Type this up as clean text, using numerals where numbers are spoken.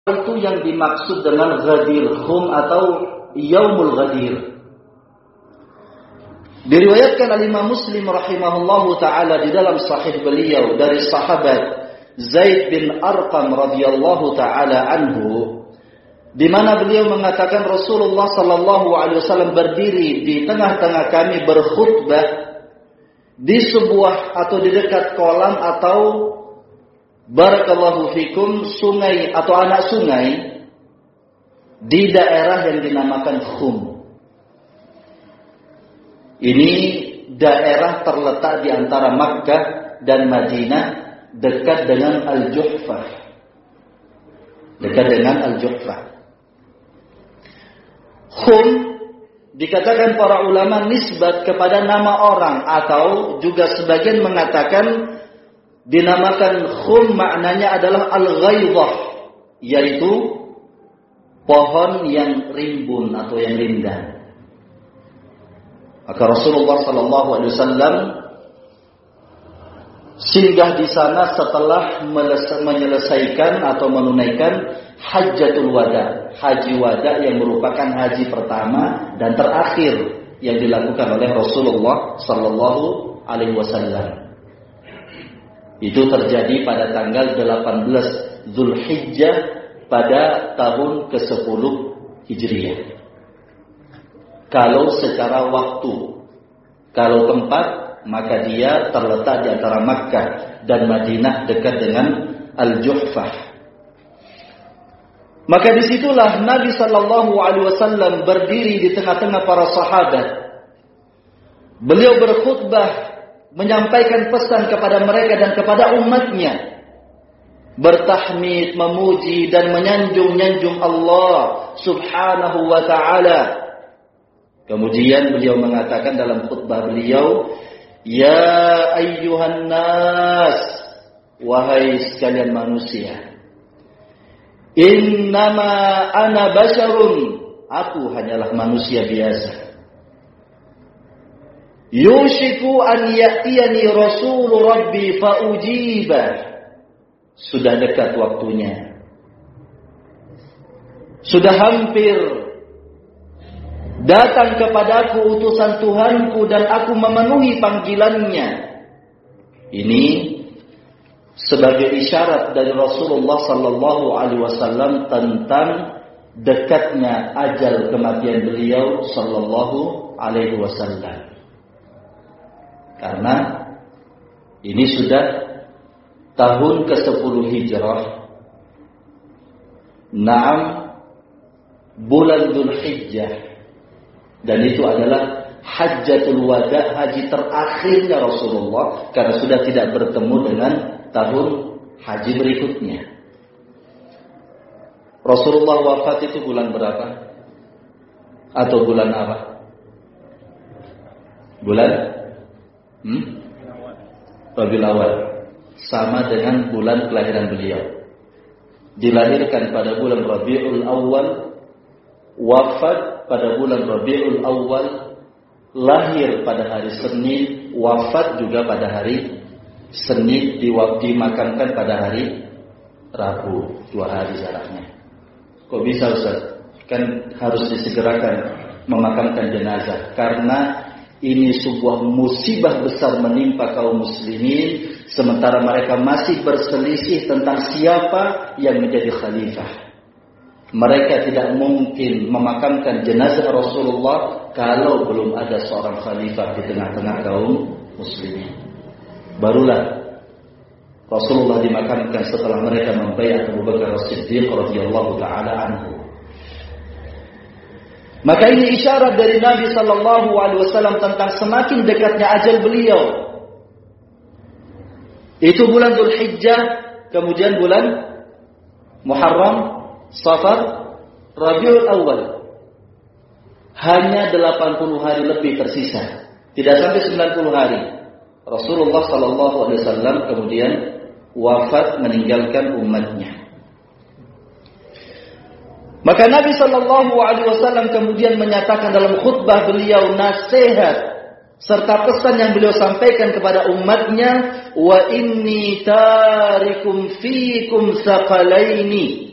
Itu yang dimaksud dengan Ghadir Khum atau Yaumul Ghadir. Diriwayatkan Imam Muslim rahimahullahu taala di dalam sahih beliau dari sahabat Zaid bin Arqam radhiyallahu taala anhu, di mana beliau mengatakan Rasulullah sallallahu alaihi wasallam berdiri di tengah-tengah kami berkhutbah di sebuah atau di dekat kolam atau barakallahu fikum sungai atau anak sungai di daerah yang dinamakan Khum. Ini daerah terletak di antara Makkah dan Madinah, dekat dengan Al-Juhfah. Dekat dengan Al-Juhfah. Khum dikatakan para ulama nisbat kepada nama orang, atau juga sebagian mengatakan dinamakan Khum maknanya adalah Al-Ghaidhah, yaitu pohon yang rimbun atau yang rindang. Maka Rasulullah sallallahu alaihi wasallam singgah di sana setelah menyelesaikan atau menunaikan Hajjatul Wada, haji wada yang merupakan haji pertama dan terakhir yang dilakukan oleh Rasulullah sallallahu alaihi wasallam. Itu terjadi pada tanggal 18 Zulhijjah pada tahun ke-10 Hijriah. Kalau secara waktu, kalau tempat, maka dia terletak di antara Makkah dan Madinah dekat dengan Al-Juhfah. Maka disitulah Nabi sallallahu alaihi wasallam berdiri di tengah-tengah para sahabat. Beliau berkhutbah menyampaikan pesan kepada mereka dan kepada umatnya, bertahmid, memuji dan menyanjung-nyanjung Allah subhanahu wa ta'ala. Kemudian beliau mengatakan dalam khutbah beliau, ya ayyuhan nas, wahai sekalian manusia, innama ana basyarun, aku hanyalah manusia biasa. Yushiku an ya'tiyani rasul rabbi fa'ujibah. Sudah dekat waktunya. Sudah hampir datang kepadaku utusan Tuhanku dan aku memenuhi panggilannya. Ini sebagai isyarat dari Rasulullah sallallahu alaihi wasallam tentang dekatnya ajal kematian beliau sallallahu alaihi wasallam. Karena ini sudah tahun ke-10 Hijrah. Naam, bulan Dzulhijjah. Dan itu adalah Hajjatul Wada, haji terakhirnya Rasulullah, karena sudah tidak bertemu dengan tahun haji berikutnya. Rasulullah wafat itu bulan berapa? Atau bulan apa? Bulan Rabiul Awal. Sama dengan bulan kelahiran beliau. Dilahirkan pada bulan Rabiul Awal, wafat pada bulan Rabiul Awal, lahir pada hari Senin, wafat juga pada hari Senin, dimakamkan pada hari Rabu, 2 hari jaraknya. Kok bisa Ustaz? Kan harus disegerakan memakamkan jenazah, karena ini sebuah musibah besar menimpa kaum muslimin, sementara mereka masih berselisih tentang siapa yang menjadi khalifah. Mereka tidak mungkin memakamkan jenazah Rasulullah kalau belum ada seorang khalifah di tengah-tengah kaum muslimin. Barulah Rasulullah dimakamkan setelah mereka membaiat Abu Bakar As-Siddiq radhiyallahu taala anhu. Maka ini isyarat dari Nabi sallallahu alaihi wasallam tentang semakin dekatnya ajal beliau. Itu bulan Dzulhijjah, kemudian bulan Muharram, Safar, Rabiul Awal. Hanya 80 hari lebih tersisa. Tidak sampai 90 hari. Rasulullah sallallahu alaihi wasallam kemudian wafat, meninggalkan umatnya. Maka Nabi sallallahu alaihi wasallam kemudian menyatakan dalam khutbah beliau nasihat serta pesan yang beliau sampaikan kepada umatnya, wa inni tarikum fiikum saqalaini.